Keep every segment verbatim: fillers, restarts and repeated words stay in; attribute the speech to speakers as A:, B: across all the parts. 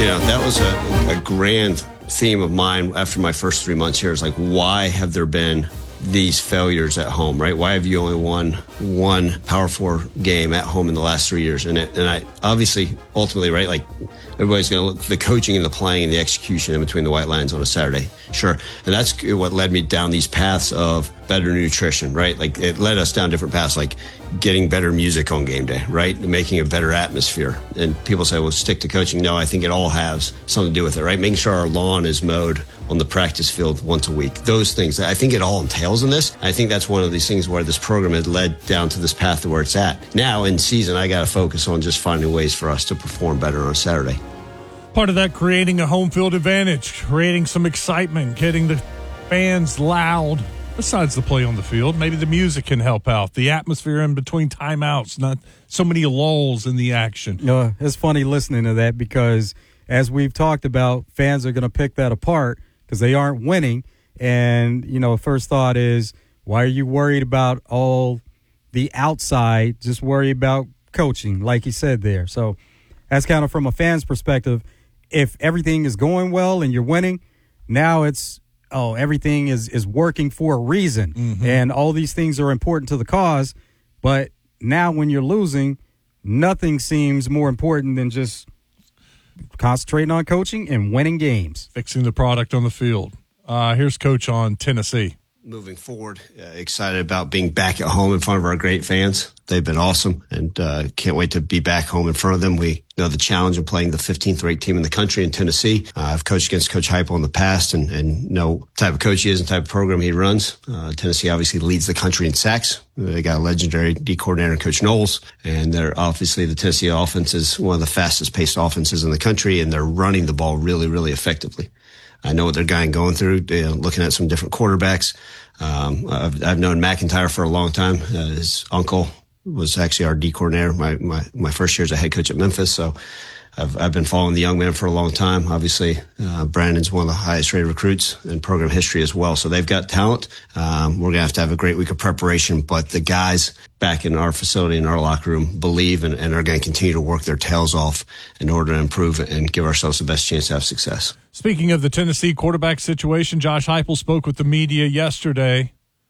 A: You know, that was a, a grand theme of mine after my first three months here. Is like, why have there been these failures at home, right? Why have you only won one Power Four game at home in the last three years? And it, and I obviously, ultimately, right, like everybody's going to look at the coaching and the playing and the execution in between the white lines on a Saturday. Sure. And that's what led me down these paths of better nutrition, right? Like it led us down different paths, like getting better music on game day, right? Making a better atmosphere. And people say, well, stick to coaching. No, I think it all has something to do with it, right? Making sure our lawn is mowed on the practice field once a week. Those things, I think it all entails in this. I think that's one of these things where this program had led down to this path to where it's at. Now in season, I got to focus on just finding ways for us to perform better on Saturday.
B: Part of that, creating a home field advantage, creating some excitement, getting the fans loud. Besides the play on the field, maybe the music can help out. The atmosphere in between timeouts, not so many lulls in the action.
C: No, it's funny listening to that because, as we've talked about, fans are going to pick that apart because they aren't winning. And, you know, first thought is, why are you worried about all the outside? Just worry about coaching, like you said there. So that's kind of from a fan's perspective. If everything is going well and you're winning, now it's, oh, everything is, is working for a reason. Mm-hmm. And all these things are important to the cause. But now when you're losing, nothing seems more important than just concentrating on coaching and winning games.
B: Fixing the product on the field. Uh, here's Coach on Tennessee.
A: Moving forward, uh, excited about being back at home in front of our great fans. They've been awesome, and uh, can't wait to be back home in front of them. We know the challenge of playing the fifteenth ranked team in the country in Tennessee. Uh, I've coached against Coach Heupel in the past and, and know the type of coach he is and type of program he runs. Uh, Tennessee obviously leads the country in sacks. They got a legendary D coordinator, Coach Knowles, and they're obviously the Tennessee offense is one of the fastest paced offenses in the country, and they're running the ball really, really effectively. I know what they're going through, you know, looking at some different quarterbacks. Um, I've, I've known McIntyre for a long time. Uh, his uncle was actually our D coordinator my, my, my first year as a head coach at Memphis. So I've, I've been following the young man for a long time. Obviously, uh, Brandon's one of the highest rated recruits in program history as well. So they've got talent. Um, we're going to have to have a great week of preparation, but the guys back in our facility, in our locker room, believe and, and are going to continue to work their tails off in order to improve and give ourselves the best chance to have success.
B: Speaking of the Tennessee quarterback situation, Josh Heupel spoke with the media yesterday.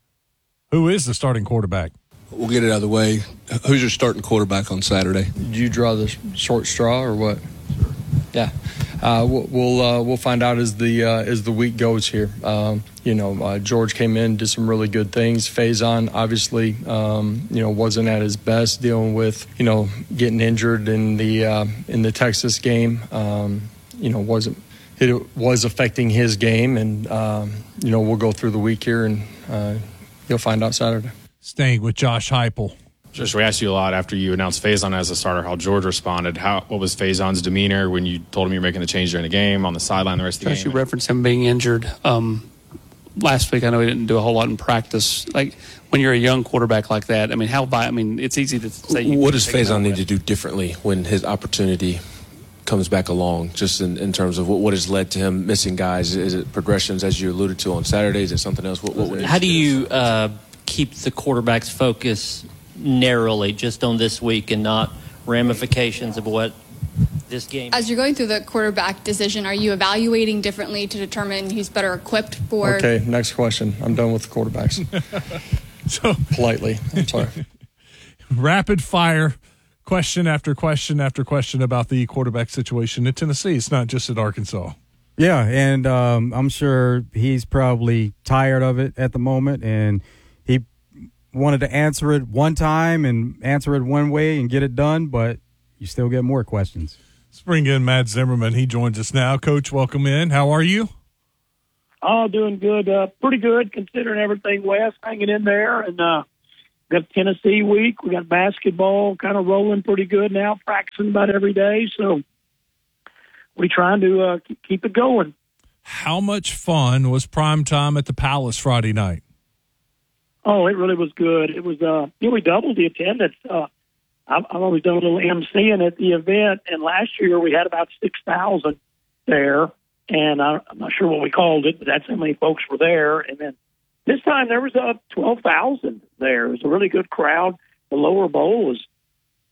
B: Who is the starting quarterback?
D: We'll get it out of the way. Who's your starting quarterback on Saturday?
E: Did you draw the short straw or what? Yeah, uh, we'll we'll, uh, we'll find out as the uh, as the week goes here. Um, you know, uh, George came in, did some really good things. Faison obviously, um, you know, wasn't at his best, dealing with you know getting injured in the uh, in the Texas game. Um, you know, wasn't it was affecting his game, and um, you know we'll go through the week here, and uh, you'll find out Saturday.
B: Staying with Josh Heupel.
F: Josh, we asked you a lot after you announced Faison as a starter, how George responded. How What was Faison's demeanor when you told him you were making the change during the game, on the sideline the rest of the
G: Josh,
F: game?
G: You referenced him being injured. Um, last week, I know he didn't do a whole lot in practice. Like, when you're a young quarterback like that, I mean, how I mean, it's easy to say. You
H: what does Faison need to do differently when his opportunity comes back along, just in, in terms of what, what has led to him missing guys? Is it progressions, as you alluded to on Saturdays? Is it something else? What, what would
I: How do you uh, keep the quarterback's focus narrowly just on this week and not ramifications of what this game?
J: As you're going through the quarterback decision, are you evaluating differently to determine who's better equipped for?
E: Okay, next question. I'm done with the quarterbacks.
B: So
E: politely, I'm sorry.
B: Rapid fire question after question after question about the quarterback situation at Tennessee. It's not just at Arkansas.
C: Yeah, and um, I'm sure he's probably tired of it at the moment, and he wanted to answer it one time and answer it one way and get it done, but you still get more questions.
B: Let's bring in Matt Zimmerman. He joins us now. Coach, welcome in. How are you?
K: Oh, doing good. Uh, pretty good considering everything, Wes, hanging in there. And uh, got Tennessee week. We got basketball kind of rolling pretty good now, practicing about every day. So we're trying to uh, keep it going.
B: How much fun was prime time at the Palace Friday night?
K: Oh, it really was good. It was, uh, you know, we doubled the attendance. Uh, I've, I've always done a little emceeing at the event, and last year we had about six thousand there, and I, I'm not sure what we called it, but that's how many folks were there. And then this time there was uh, twelve thousand there. It was a really good crowd. The lower bowl was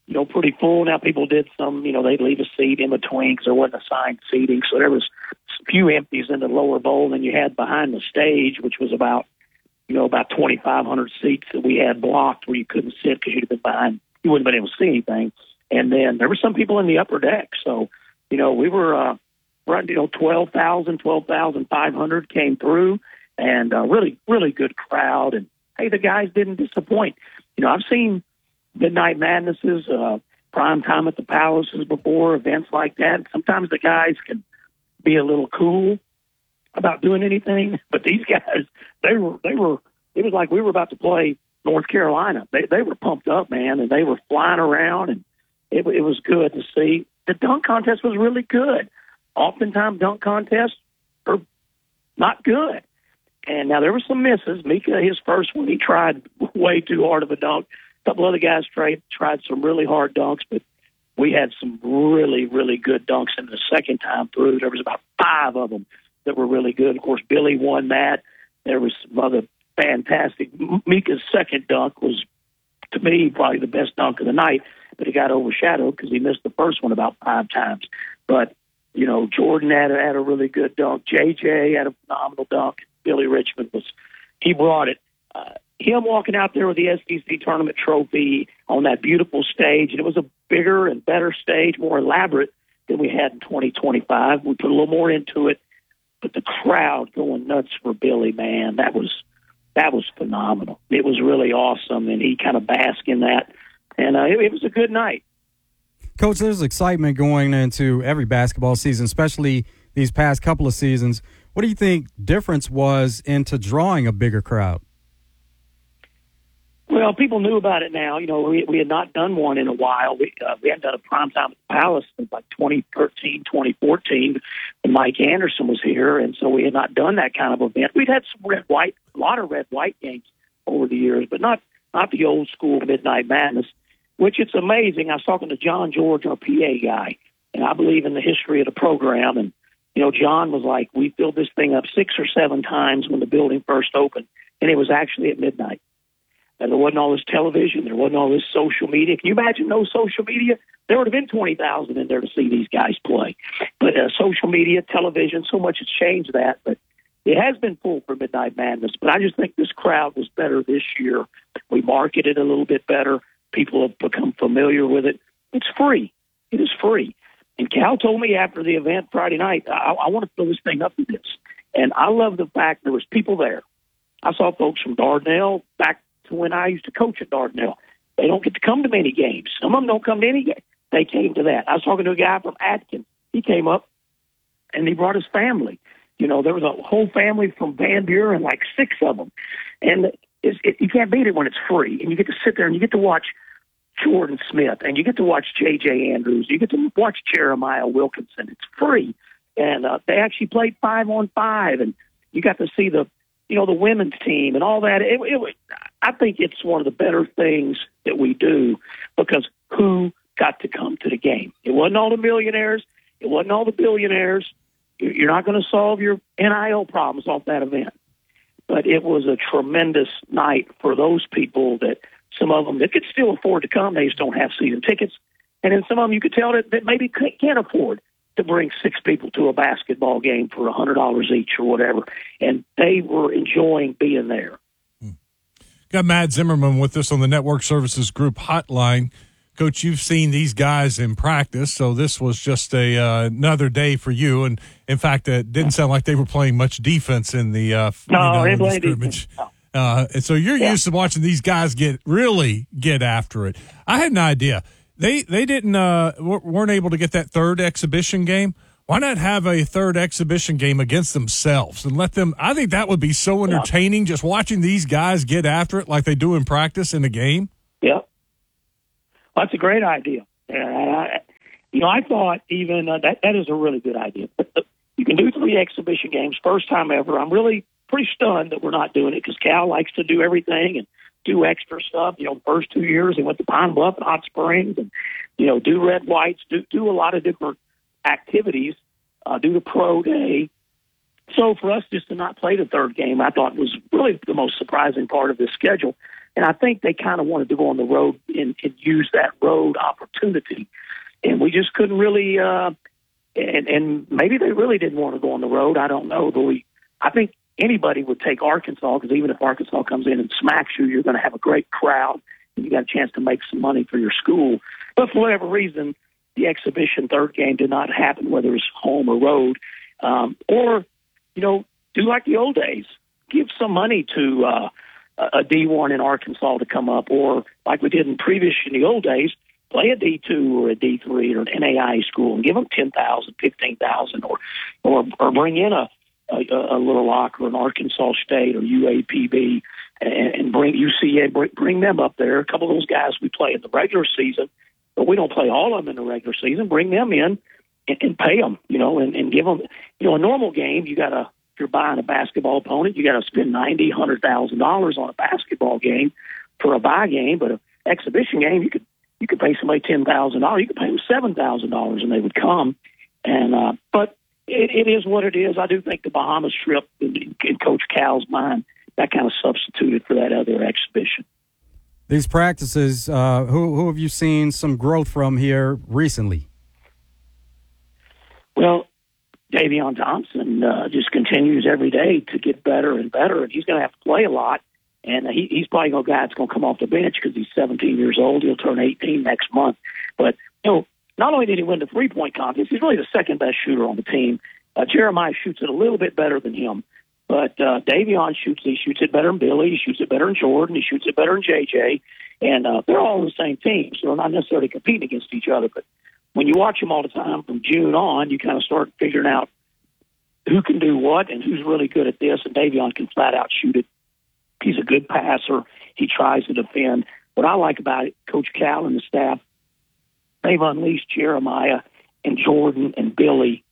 K: you know, pretty full. Now people did some, you know, they'd leave a seat in between because there wasn't assigned seating. So there was a few empties in the lower bowl. And you had behind the stage, which was about, you know, about twenty-five hundred seats that we had blocked where you couldn't sit because you'd have been behind. You wouldn't have been able to see anything. And then there were some people in the upper deck. So, you know, we were, uh, right, you know, twelve thousand, twelve thousand five hundred came through, and uh, really, really good crowd. And, hey, the guys didn't disappoint. You know, I've seen Midnight Madnesses, uh, prime time at the Palaces before, events like that. Sometimes the guys can be a little cool about doing anything, but these guys, they were, they were, it was like we were about to play North Carolina. They they were pumped up, man, and they were flying around, and it, it was good to see. The dunk contest was really good. Oftentimes dunk contests are not good. And now there were some misses. Mika, his first one, he tried way too hard of a dunk. A couple other guys tried, tried some really hard dunks, but we had some really, really good dunks in the second time through. There was about five of them that were really good. Of course, Billy won that. There was some other fantastic. Mika's second dunk was, to me, probably the best dunk of the night, but it got overshadowed because he missed the first one about five times. But, you know, Jordan had, had a really good dunk. J J had a phenomenal dunk. Billy Richmond was, he brought it. Uh, him walking out there with the S E C tournament trophy on that beautiful stage, and it was a bigger and better stage, more elaborate than we had in twenty twenty-five. We put a little more into it, but the crowd going nuts for Billy, man, that was that was phenomenal. It was really awesome, and he kind of basked in that, and uh, it, it was a good night.
C: Coach, there's excitement going into every basketball season, especially these past couple of seasons. What do you think difference was into drawing a bigger crowd?
K: Well, people knew about it now. You know, we we had not done one in a while. We uh, we hadn't done a primetime at the Palace since like twenty thirteen, twenty fourteen when Mike Anderson was here, and so we had not done that kind of event. We'd had some red-white, a lot of red-white games over the years, but not not the old school Midnight Madness, which it's amazing. I was talking to John George, our P A guy, and I believe in the history of the program. And, you know, John was like, we filled this thing up six or seven times when the building first opened, and it was actually at midnight. And there wasn't all this television. There wasn't all this social media. Can you imagine no social media? There would have been twenty thousand in there to see these guys play. But uh, social media, television, so much has changed that. But it has been full for Midnight Madness. But I just think this crowd was better this year. We marketed a little bit better. People have become familiar with it. It's free. It is free. And Cal told me after the event Friday night, I, I want to fill this thing up with this. And I love the fact there was people there. I saw folks from Dardanelle back to when I used to coach at Dardanelle. They don't get to come to many games. Some of them don't come to any game. They came to that. I was talking to a guy from Atkins. He came up, and he brought his family. You know, there was a whole family from Van Buren, like six of them. And it's, it, you can't beat it when it's free. And you get to sit there and you get to watch Jordan Smith, and you get to watch J J Andrews. You get to watch Jeremiah Wilkinson. It's free. And uh, they actually played five on five, and you got to see the, you know, the women's team and all that. It, it, I think it's one of the better things that we do because who got to come to the game? It wasn't all the millionaires. It wasn't all the billionaires. You're not going to solve your N I L problems off that event. But it was a tremendous night for those people that some of them that could still afford to come. They just don't have season tickets. And then some of them you could tell that, that maybe can't afford to bring six people to a basketball game for one hundred dollars each or whatever. And they were enjoying being there.
B: Got Matt Zimmerman with us on the Network Services Group hotline. Coach, you've seen these guys in practice, so this was just a uh, another day for you. And, in fact, it didn't sound like they were playing much defense in the, uh,
K: no,
B: you know,
K: they
B: the scrimmage.
K: No.
B: Uh, and so you're yeah. used to watching these guys get really get after it. I had an idea. They they didn't uh, weren't able to get that third exhibition game. Why not have a third exhibition game against themselves and let them? I think that would be so entertaining, just watching these guys get after it like they do in practice in a game.
K: Yeah, well, that's a great idea. And I, you know, I thought even uh, that that is a really good idea. But the, you can do three exhibition games, first time ever. I'm really pretty stunned that we're not doing it because Cal likes to do everything and do extra stuff. You know, the first two years he went to Pine Bluff and Hot Springs and, you know, do red whites, do, do a lot of different activities, uh, do the pro day. So for us just to not play the third game, I thought was really the most surprising part of this schedule. And I think they kind of wanted to go on the road and, and use that road opportunity. And we just couldn't really, uh, and, and maybe they really didn't want to go on the road. I don't know. But we, I think anybody would take Arkansas, because even if Arkansas comes in and smacks you, you're going to have a great crowd and you got a chance to make some money for your school. But for whatever reason, the exhibition third game did not happen, whether it's home or road. Um, or, you know, do like the old days. Give some money to uh, a D one in Arkansas to come up, or like we did in previous in the old days, play a D two or a D three or an N A I A school and give them ten thousand, fifteen thousand, or or or bring in a, a, a Little Rock or an Arkansas State or U A P B and, and bring U C A, bring, bring them up there. A couple of those guys we play in the regular season, but we don't play all of them in the regular season. Bring them in and, and pay them, you know, and, and give them, you know, a normal game. You got to, if you're buying a basketball opponent, you got to spend ninety, a hundred thousand dollars on a basketball game for a buy game, but an exhibition game, you could. You could pay somebody ten thousand dollars. You could pay them seven thousand dollars, and they would come. And uh, but it, it is what it is. I do think the Bahamas trip, in, in Coach Cal's mind, that kind of substituted for that other exhibition.
C: These practices, uh, who who have you seen some growth from here recently?
K: Well, Davion Thompson uh, just continues every day to get better and better, and he's going to have to play a lot. And he, he's probably a guy that's going to come off the bench because he's seventeen years old. He'll turn eighteen next month. But, you know, not only did he win the three-point contest, he's really the second-best shooter on the team. Uh, Jeremiah shoots it a little bit better than him. But uh, Davion shoots he shoots it better than Billy. He shoots it better than Jordan. He shoots it better than J J. And uh, they're all on the same team, so they're not necessarily competing against each other. But when you watch them all the time from June on, you kind of start figuring out who can do what and who's really good at this. And Davion can flat-out shoot it. He's a good passer. He tries to defend. What I like about it, Coach Cal and the staff, they've unleashed Jeremiah and Jordan and Billy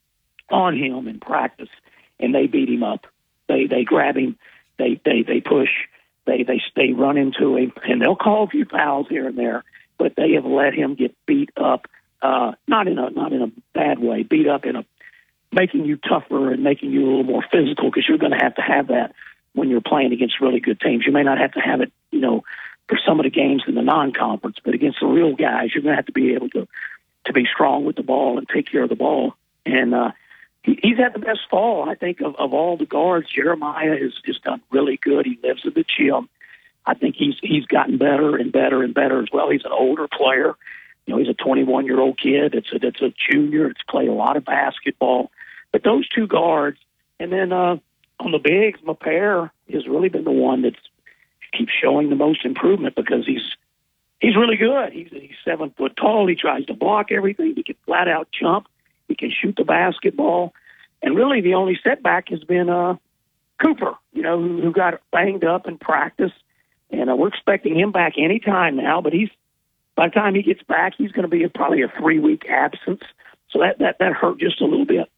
K: on him in practice, and they beat him up. They they grab him, they they they push, they they they run into him, and they'll call a few fouls here and there, but they have let him get beat up, uh, not in a not in a bad way, beat up in a making you tougher and making you a little more physical, because you're going to have to have that when you're playing against really good teams. You may not have to have it, you know, for some of the games in the non-conference, but against the real guys, you're going to have to be able to to be strong with the ball and take care of the ball. And uh, he, he's had the best fall, I think, of, of all the guards. Jeremiah has, has done really good. He lives at the gym. I think he's he's gotten better and better and better as well. He's an older player. You know, he's a twenty-one-year-old kid. It's a, it's a junior. It's played a lot of basketball. But those two guards, and then uh, on the bigs, Mapair has really been the one that keeps showing the most improvement, because he's he's really good. He's he's seven foot tall. He tries to block everything. He can flat out jump. He can shoot the basketball. And really, the only setback has been uh, Cooper, you know, who, who got banged up in practice. And uh, we're expecting him back any time now. But he's by the time he gets back, he's going to be a, probably a three week absence. So that that that hurt just a little bit.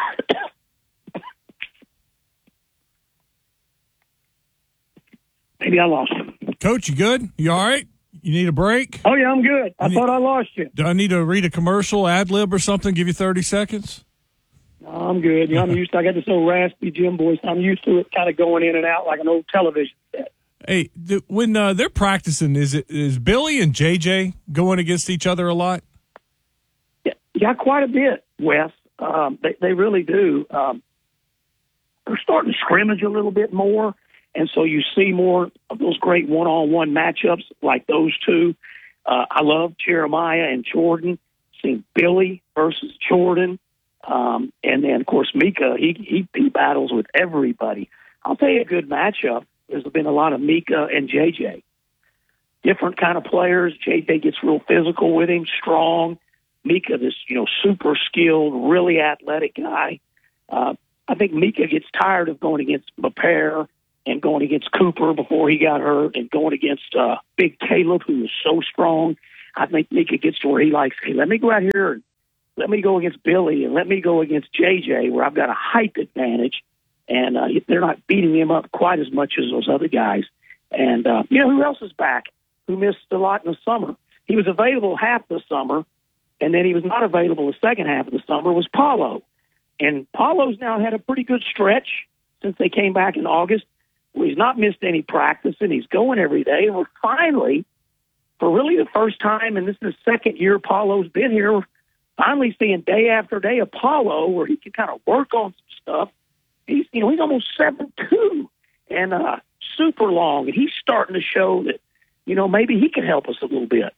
K: Maybe I lost him.
B: Coach, you good? You all right? You need a break?
K: Oh, yeah, I'm good. I
B: you
K: thought
B: need,
K: I lost you.
B: Do I need to read a commercial, ad-lib or something, give you thirty seconds?
K: No, I'm good. You know, I'm used to, I got this old raspy gym voice. I'm used to it kind of going in and out like an old television set.
B: Hey, th- when uh, they're practicing, is it is Billy and J J going against each other a lot?
K: Yeah, yeah, quite a bit, Wes. Um, they, they really do. Um, they're starting to scrimmage a little bit more, and so you see more of those great one-on-one matchups like those two. Uh, I love Jeremiah and Jordan. Seeing Billy versus Jordan. Um, and then, of course, Mika, he, he he battles with everybody. I'll tell you a good matchup. There's been a lot of Mika and J J. Different kind of players. J J gets real physical with him, strong. Mika, this, you know, super skilled, really athletic guy. Uh, I think Mika gets tired of going against Mapair and going against Cooper before he got hurt and going against uh, Big Caleb, who is so strong. I think Mika gets to where he likes, hey, let me go out here and let me go against Billy and let me go against J J, where I've got a height advantage, and uh, they're not beating him up quite as much as those other guys. And, uh, you know, who else is back who missed a lot in the summer? He was available half the summer, and then he was not available the second half of the summer, was Paulo. And Paulo's now had a pretty good stretch since they came back in August. Well, he's not missed any practice, and he's going every day. And we're finally, for really the first time, and this is the second year Paulo's been here, we're finally seeing day after day of Paulo where he can kind of work on some stuff. He's, you know, he's almost seven two and uh, super long, and he's starting to show that, you know, maybe he can help us a little bit.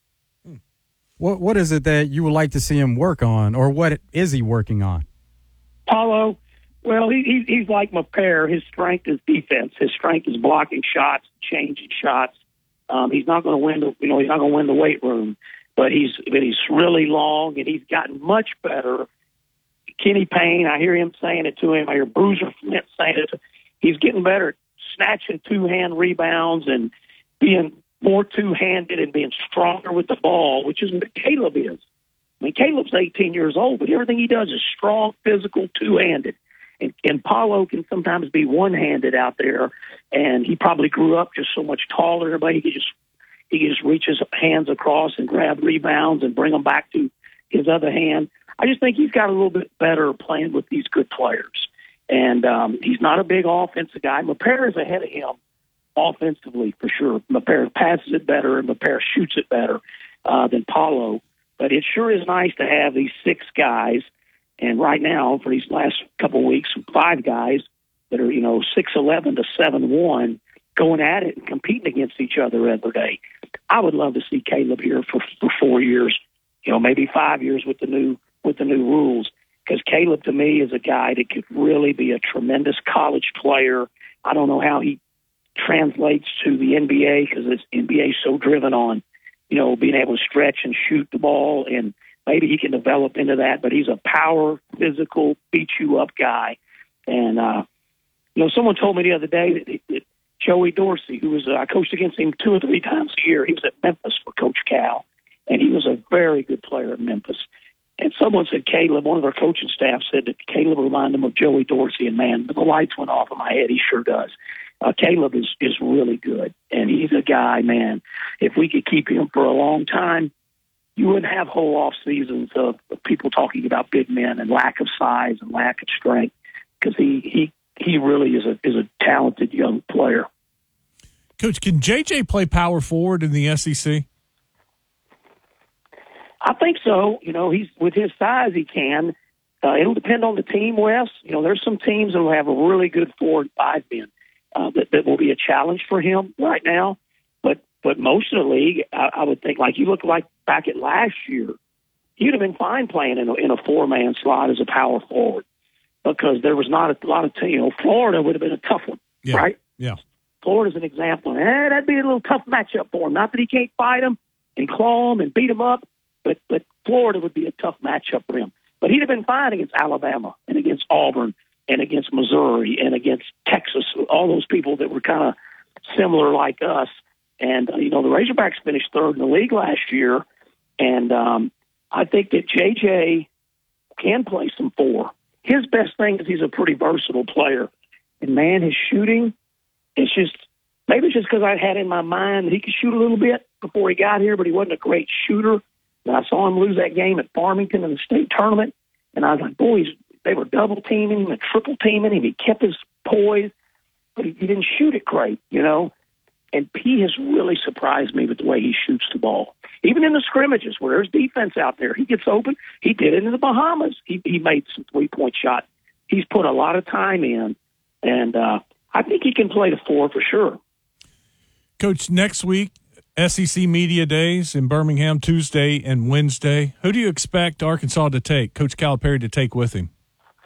C: What What is it that you would like to see him work on, or what is he working on?
K: Paulo, well, he, he, he's like Maper. His strength is defense. His strength is blocking shots, changing shots. Um, he's not going to win the, you know, he's not going to win the weight room, but he's, but he's really long, and he's gotten much better. Kenny Payne, I hear him saying it to him. I hear Bruiser Flint saying it. He's getting better at snatching two-hand rebounds and being more two-handed and being stronger with the ball, which is what Caleb is. I mean, Caleb's eighteen years old, but everything he does is strong, physical, two-handed. And, and Paulo can sometimes be one-handed out there, and he probably grew up just so much taller than everybody. He could just, he could just reach his hands across and grab rebounds and bring them back to his other hand. I just think he's got a little bit better playing with these good players. And um, he's not a big offensive guy. Maper is ahead of him offensively, for sure. Maper passes it better, and Maper shoots it better uh, than Paulo. But it sure is nice to have these six guys, and right now, for these last couple of weeks, five guys that are, you know, six eleven to seven one, going at it and competing against each other every day. I would love to see Caleb here for, for four years, you know, maybe five years with the new with the new rules, because Caleb, to me, is a guy that could really be a tremendous college player. I don't know how he translates to the N B A, because this N B A is so driven on, you know, being able to stretch and shoot the ball, and maybe he can develop into that. But he's a power, physical, beat you up guy. And, uh, you know, someone told me the other day that, that Joey Dorsey, who was, uh, I coached against him two or three times a year. He was at Memphis for Coach Cal, and he was a very good player at Memphis. And someone said Caleb, one of our coaching staff said that Caleb reminded him of Joey Dorsey, and man, the lights went off in my head. He sure does. Uh, Caleb is, is really good, and he's a guy, man. If we could keep him for a long time, you wouldn't have whole off seasons of, of people talking about big men and lack of size and lack of strength, because he, he, he really is a is a talented young player.
B: Coach, can J J play power forward in the S E C?
K: I think so. You know, he's with his size, he can. Uh, it'll depend on the team, Wes. You know, there's some teams that will have a really good four and five men uh, that, that will be a challenge for him right now. But but most of the league, I, I would think, like you look like back at last year, he'd have been fine playing in a, in a four-man slot as a power forward, because there was not a lot of teams. You know, Florida would have been a tough one,
B: yeah.
K: right?
B: Yeah.
K: Florida's an example. Eh, that'd be a little tough matchup for him. Not that he can't fight him and claw him and beat him up, but but Florida would be a tough matchup for him. But he'd have been fine against Alabama and against Auburn and against Missouri and against Texas, all those people that were kind of similar like us. And, uh, you know, the Razorbacks finished third in the league last year, and um, I think that J J can play some four. His best thing is he's a pretty versatile player. And, man, his shooting, it's just – maybe it's just because I had in my mind that he could shoot a little bit before he got here, but he wasn't a great shooter. And I saw him lose that game at Farmington in the state tournament, and I was like, boy, he's, they were double-teaming him and triple-teaming him. He kept his poise, but he, he didn't shoot it great, you know. And he has really surprised me with the way he shoots the ball. Even in the scrimmages where there's defense out there, he gets open. He did it in the Bahamas. He, he made some three-point shots. He's put a lot of time in, and uh, I think he can play the four for sure.
B: Coach, next week, S E C Media Days in Birmingham, Tuesday and Wednesday. Who do you expect Arkansas to take, Coach Calipari to take with him?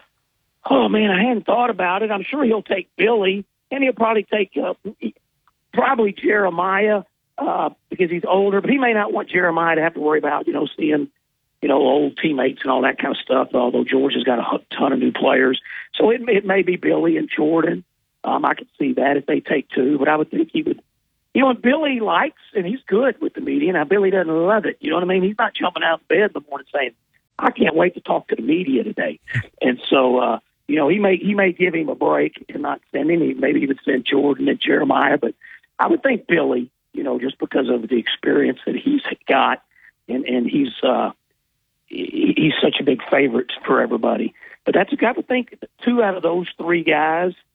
K: Oh, man, I hadn't thought about it. I'm sure he'll take Billy, and he'll probably take uh, probably Jeremiah uh, because he's older, but he may not want Jeremiah to have to worry about, you know, seeing, you know, old teammates and all that kind of stuff, although George has got a ton of new players. So it, it may be Billy and Jordan. Um, I could see that if they take two, but I would think he would. You know, what Billy likes, and he's good with the media. Now, Billy doesn't love it. You know what I mean? He's not jumping out of bed in the morning saying, I can't wait to talk to the media today. And so, uh, you know, he may he may give him a break and not send him. He, maybe he would send Jordan and Jeremiah. But I would think Billy, you know, just because of the experience that he's got, and, and he's uh, he, he's such a big favorite for everybody. But that's, I would think two out of those three guys,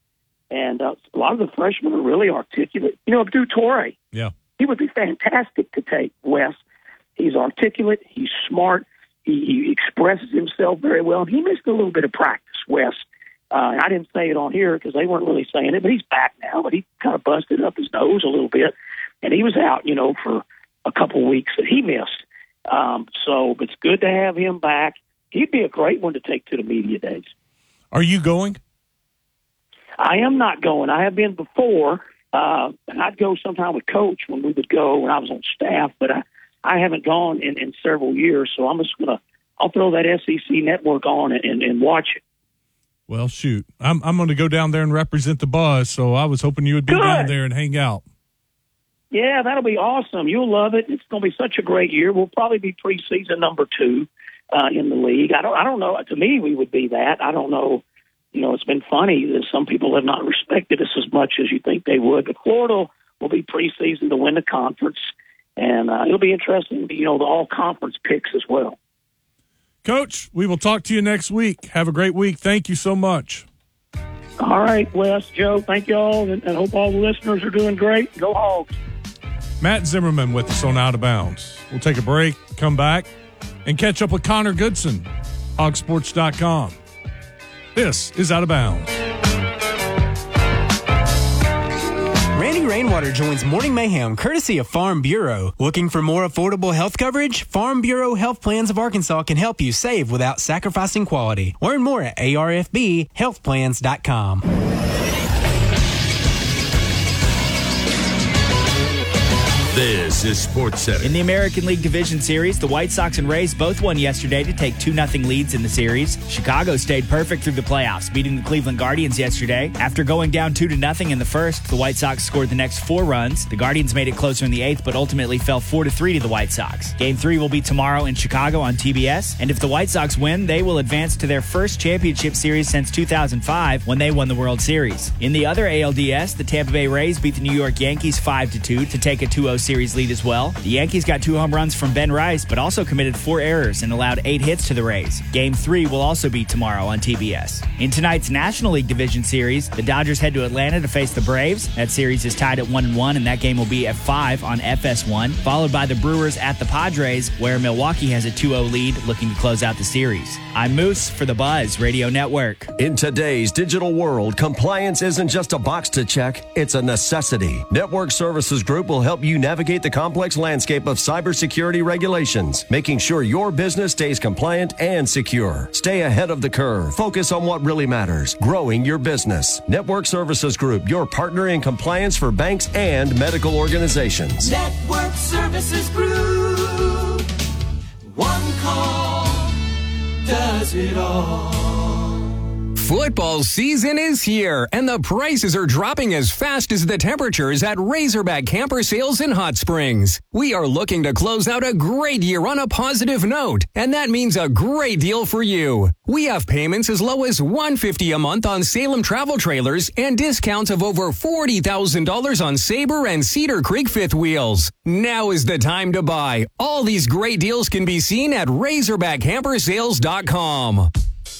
K: And uh, a lot of the freshmen are really articulate. You know, Abdou Toure,
B: Yeah.
K: he would be fantastic to take, Wes. He's articulate. He's smart. He, he expresses himself very well. He missed a little bit of practice, Wes. Uh, I didn't say it on here because they weren't really saying it, but he's back now. But he kind of busted up his nose a little bit, and he was out, you know, for a couple of weeks that he missed. Um, so it's good to have him back. He'd be a great one to take to the media days.
B: Are you going?
K: I am not going. I have been before, uh, and I'd go sometime with Coach when we would go when I was on staff, but I, I haven't gone in, in several years, so I'm just going to I'll throw that S E C network on and, and, and watch it.
B: Well, shoot. I'm I'm going to go down there and represent the Buzz, so I was hoping you would be
K: Good.
B: down there and hang out.
K: Yeah, that'll be awesome. You'll love it. It's going to be such a great year. We'll probably be preseason number two uh, in the league. I don't I don't know. To me, we would be that. I don't know. You know, it's been funny that some people have not respected us as much as you think they would. But Florida will be preseason to win the conference, and uh, it'll be interesting, you know, the all-conference picks as well.
B: Coach, we will talk to you next week. Have a great week. Thank you so much.
K: All right, Wes, Joe, thank you all, and I hope all the listeners are doing great. Go Hogs.
B: Matt Zimmerman with us on Out of Bounds. We'll take a break, come back, and catch up with Connor Goodson, hog sports dot com. This is Out of Bounds.
L: Randy Rainwater joins Morning Mayhem courtesy of Farm Bureau. Looking for more affordable health coverage? Farm Bureau Health Plans of Arkansas can help you save without sacrificing quality. Learn more at A R F B health plans dot com.
M: This is Sports Center.
N: In the American League Division Series, the White Sox and Rays both won yesterday to take two nothing leads in the series. Chicago stayed perfect through the playoffs, beating the Cleveland Guardians yesterday. After going down two to nothing in the first, the White Sox scored the next four runs. The Guardians made it closer in the eighth, but ultimately fell four to three to the White Sox. Game three will be tomorrow in Chicago on T B S, and if the White Sox win, they will advance to their first championship series since two thousand five when they won the World Series. In the other A L D S, the Tampa Bay Rays beat the New York Yankees five to two to take a two oh series lead as well. The Yankees got two home runs from Ben Rice, but also committed four errors and allowed eight hits to the Rays. Game three will also be tomorrow on T B S. In tonight's National League Division Series, the Dodgers head to Atlanta to face the Braves. That series is tied at one and one, and that game will be at five on F S one, followed by the Brewers at the Padres, where Milwaukee has a two oh lead looking to close out the series. I'm Moose for the Buzz Radio Network.
M: In today's digital world, compliance isn't just a box to check, it's a necessity. Network Services Group will help you navigate the complex landscape of cybersecurity regulations, making sure your business stays compliant and secure. Stay ahead of the curve. Focus on what really matters, growing your business. Network Services Group, your partner in compliance for banks and medical organizations.
O: Network Services Group. One call does it all.
P: Football season is here, and the prices are dropping as fast as the temperatures at Razorback Camper Sales in Hot Springs. We are looking to close out a great year on a positive note, and that means a great deal for you. We have payments as low as one hundred fifty dollars a month on Salem travel trailers and discounts of over forty thousand dollars on Sabre and Cedar Creek fifth wheels. Now is the time to buy. All these great deals can be seen at razorback camper sales dot com.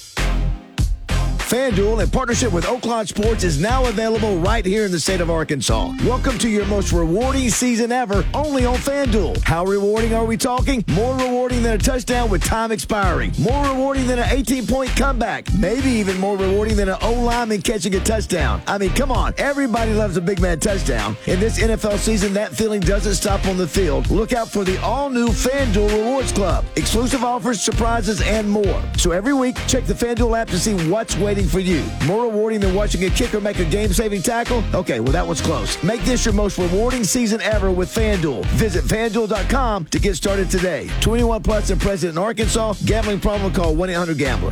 Q: FanDuel, in partnership with Oaklawn Sports, is now available right here in the state of Arkansas. Welcome to your most rewarding season ever, only on FanDuel. How rewarding are we talking? More rewarding than a touchdown with time expiring. More rewarding than an eighteen-point comeback. Maybe even more rewarding than an O-lineman catching a touchdown. I mean, come on. Everybody loves a big man touchdown. In this N F L season, that feeling doesn't stop on the field. Look out for the all-new FanDuel Rewards Club. Exclusive offers, surprises, and more. So every week, check the FanDuel app to see what's waiting for you. More rewarding than watching a kicker make a game-saving tackle? Okay, well, that was close. Make this your most rewarding season ever with FanDuel. Visit FanDuel dot com to get started today. twenty-one plus and present in Arkansas. Gambling problem? Call one eight hundred gambler.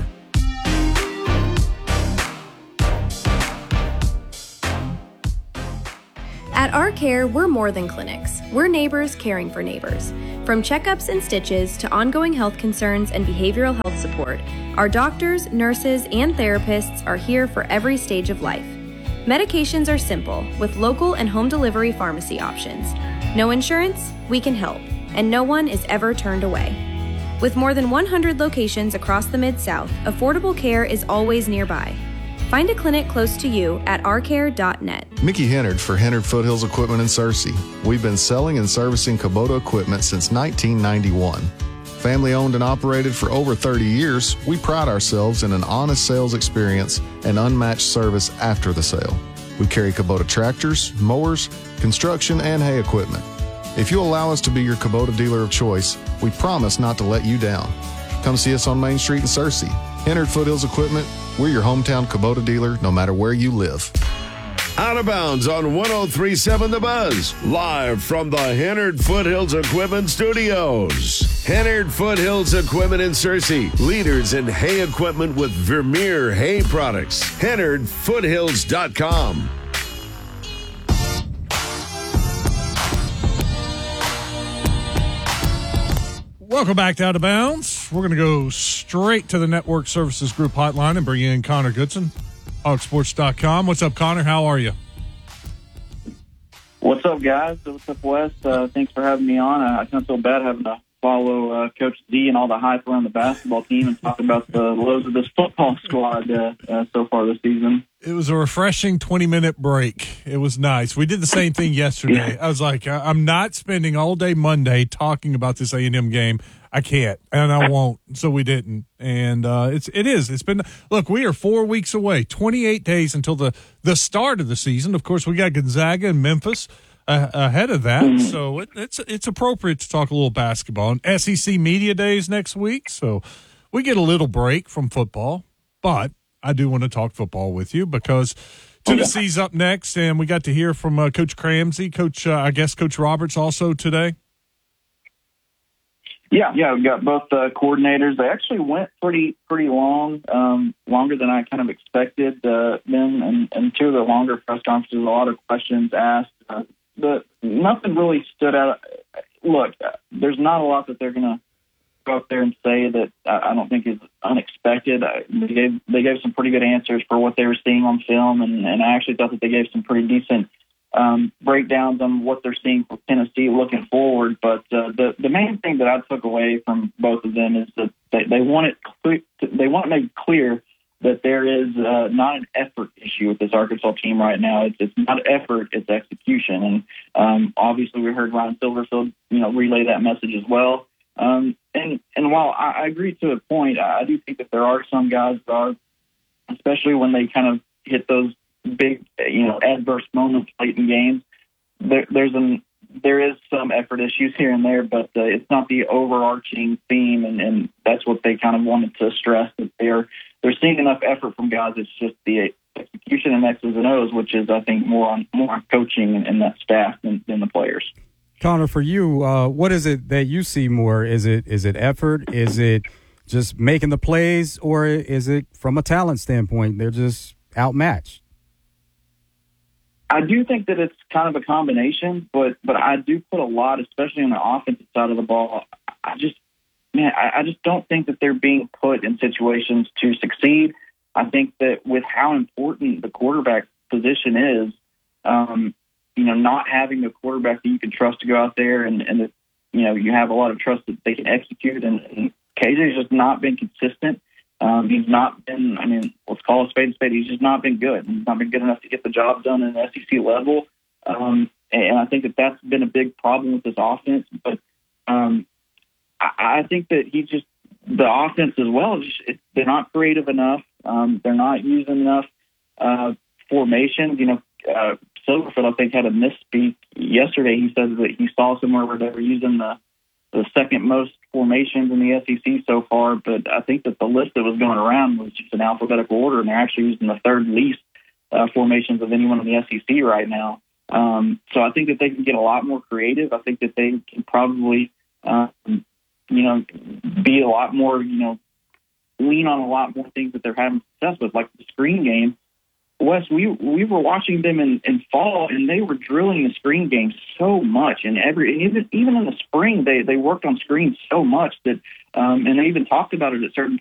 R: At Our Care, we're more than clinics. We're neighbors caring for neighbors. From checkups and stitches to ongoing health concerns and behavioral health support, our doctors, nurses, and therapists are here for every stage of life. Medications are simple, with local and home delivery pharmacy options. No insurance? We can help, and no one is ever turned away. With more than one hundred locations across the Mid-South, affordable care is always nearby. Find a clinic close to you at r care dot net.
S: Mickey Hennard for Hennard Foothills Equipment in Searcy. We've been selling and servicing Kubota equipment since nineteen ninety-one. Family owned and operated for over thirty years, we pride ourselves in an honest sales experience and unmatched service after the sale. We carry Kubota tractors, mowers, construction, and hay equipment. If you'll allow us to be your Kubota dealer of choice, we promise not to let you down. Come see us on Main Street in Searcy. Hennard Foothills Equipment, we're your hometown Kubota dealer no matter where you live.
T: Out of Bounds on one oh three point seven The Buzz, live from the Hennard Foothills Equipment Studios. Hennard Foothills Equipment in Searcy, leaders in hay equipment with Vermeer hay products. Hennard Foothills dot com.
B: Welcome back to Out of Bounds. We're going to go straight to the Network Services Group hotline and bring in Connor Goodson, hog sports dot com. What's up, Connor? How are you?
U: What's up, guys? What's up, Wes? Uh, thanks for having me on. I, I kind of feel bad having to follow uh, Coach D and all the hype around the basketball team and talk about the lows of this football squad uh, uh, so far this season.
B: It was a refreshing twenty-minute break. It was nice. We did the same thing yesterday. Yeah. I was like, I'm not spending all day Monday talking about this A and M game. I can't, and I won't. So we didn't. And uh, it's it is. It's been look. We are four weeks away, twenty-eight days until the the start of the season. Of course, we got Gonzaga and Memphis uh, ahead of that. Mm-hmm. So it, it's it's appropriate to talk a little basketball. And S E C Media Days next week, so we get a little break from football. But I do want to talk football with you because Tennessee's up next, and we got to hear from uh, Coach Cramsey, Coach. Uh, I guess Coach Roberts also today.
U: Yeah, yeah, we got both uh, coordinators. They actually went pretty pretty long, um, longer than I kind of expected uh, them, and, and two of the longer press conferences, a lot of questions asked. Uh, but nothing really stood out. Look, there's not a lot that they're going to go up there and say that I don't think is unexpected. They gave, they gave some pretty good answers for what they were seeing on film, and, and I actually thought that they gave some pretty decent Um, breakdowns on what they're seeing for Tennessee looking forward. But uh, the the main thing that I took away from both of them is that they, they want it cle- they want to make clear that there is uh, not an effort issue with this Arkansas team right now. It's it's not effort, it's execution. And um, obviously, we heard Ryan Silverfield, you know, relay that message as well. Um, and and while I, I agree to a point, I do think that there are some guys that are, especially when they kind of hit those big, you know, adverse moments late in games. There, there's an there is some effort issues here and there, but uh, it's not the overarching theme, and, and that's what they kind of wanted to stress, that they're they're seeing enough effort from guys. It's just the execution and X's and O's, which is I think more on more on coaching and, and that staff than, than the players.
C: Connor, for you, uh, what is it that you see more? Is it is it effort? Is it just making the plays, or is it from a talent standpoint they're just outmatched?
U: I do think that it's kind of a combination, but but I do put a lot, especially on the offensive side of the ball. I just, man, I, I just don't think that they're being put in situations to succeed. I think that with how important the quarterback position is, um, you know, not having a quarterback that you can trust to go out there and, and that, you know, you have a lot of trust that they can execute. And, and K J's just not been consistent. Um, he's not been, I mean, let's call a spade a spade. He's just not been good. He's not been good enough to get the job done at an S E C level. Um, and I think that that's been a big problem with this offense. But um, I, I think that he just, the offense as well, just, it, they're not creative enough. Um, they're not using enough uh, formations. You know, uh, Silverfield, I think, had a misspeak yesterday. He said that he saw somewhere where they were using the the second most formations in the S E C so far, but I think that the list that was going around was just in alphabetical order, and they're actually using the third least uh, formations of anyone in the S E C right now. Um, so I think that they can get a lot more creative. I think that they can probably, um, you know, be a lot more, you know, lean on a lot more things that they're having success with, like the screen game. Wes, we we were watching them in, in fall, and they were drilling the screen game so much. And every and even even in the spring, they, they worked on screens so much that, um, and they even talked about it at certain